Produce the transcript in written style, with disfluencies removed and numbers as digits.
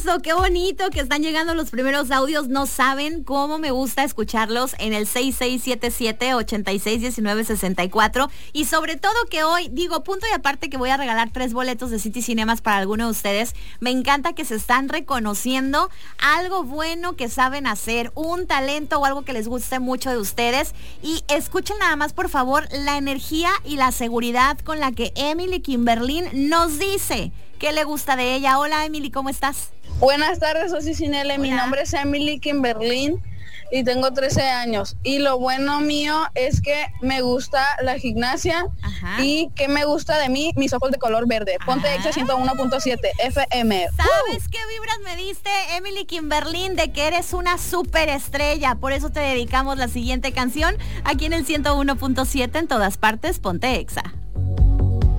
Eso, qué bonito que están llegando los primeros audios. No saben cómo me gusta escucharlos en el 6677-861964. Y sobre todo que hoy, digo, punto y aparte que voy a regalar 3 boletos de City Cinemas para alguno de ustedes. Me encanta que se están reconociendo algo bueno que saben hacer, un talento o algo que les guste mucho de ustedes. Y escuchen nada más, por favor, la energía y la seguridad con la que Emily Kimberlin nos dice qué le gusta de ella. Hola, Emily, ¿cómo estás? Buenas tardes, Cicinele. Mi nombre es Emily Kimberlin y tengo 13 años. Y lo bueno mío es que me gusta la gimnasia. Ajá. Y que me gusta de mí, mis ojos de color verde. Ponte Exa 101.7 FM. ¿Sabes qué vibras me diste, Emily Kimberlin? De que eres una superestrella. Por eso te dedicamos la siguiente canción aquí en el 101.7 en todas partes. Ponte Exa.